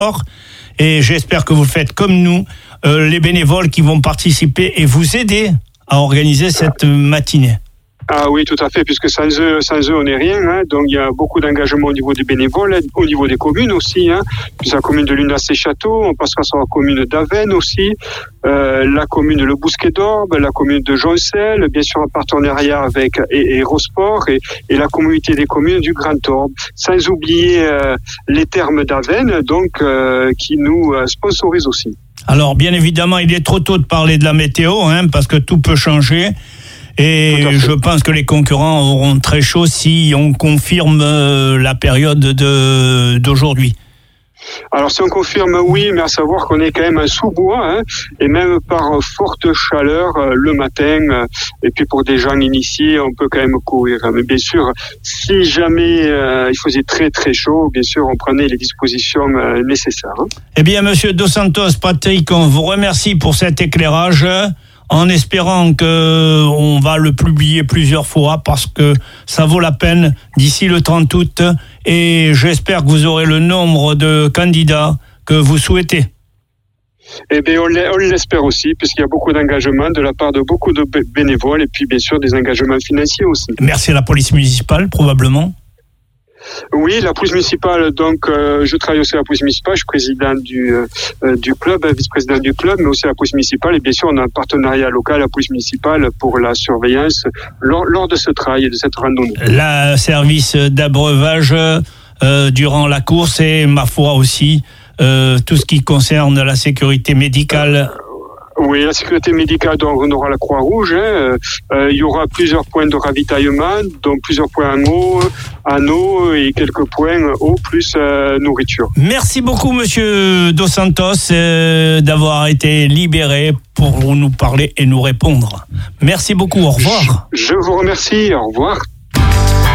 sport. Et j'espère que vous faites comme nous, les bénévoles qui vont participer et vous aider à organiser cette matinée. Ah oui, tout à fait, puisque sans eux, on n'est rien. Hein. Donc, il y a beaucoup d'engagement au niveau des bénévoles, au niveau des communes aussi. Hein. Puis la commune de Lunac-Château, on passera sur la commune d'Avesnes aussi, la commune de Le Bousquet-d'Orbe, la commune de Joncel, bien sûr en partenariat avec Hérosport et la communauté des communes du Grand Orbe. Sans oublier les thermes d'Avesnes, donc qui nous sponsorisent aussi. Alors, bien évidemment, il est trop tôt de parler de la météo, hein, parce que tout peut changer. Et je pense que les concurrents auront très chaud si on confirme la période d'aujourd'hui. Alors si on confirme oui, mais à savoir qu'on est quand même un sous-bois, hein, et même par forte chaleur le matin, et puis pour des gens initiés, on peut quand même courir. Mais bien sûr, si jamais il faisait très très chaud, bien sûr, on prenait les dispositions nécessaires. Hein. Eh bien, Monsieur Dos Santos, Patrick, on vous remercie pour cet éclairage. En espérant qu'on va le publier plusieurs fois parce que ça vaut la peine d'ici le 30 août et j'espère que vous aurez le nombre de candidats que vous souhaitez. Eh bien, on l'espère aussi, puisqu'il y a beaucoup d'engagement de la part de beaucoup de bénévoles et puis bien sûr des engagements financiers aussi. Merci à la police municipale, probablement. Oui, la police municipale, donc je travaille aussi à la police municipale, je suis président du club, vice-président du club, mais aussi à la police municipale, et bien sûr on a un partenariat local à la police municipale pour la surveillance lors de ce travail et de cette randonnée. Le service d'abreuvage durant la course et ma foi aussi tout ce qui concerne la sécurité médicale. Oui, la sécurité médicale, donc on aura la Croix-Rouge. Hein. Il y aura plusieurs points de ravitaillement, donc plusieurs points en eau et quelques points eau plus nourriture. Merci beaucoup, Monsieur Dos Santos, d'avoir été libéré pour nous parler et nous répondre. Merci beaucoup. Au revoir. Je vous remercie. Au revoir.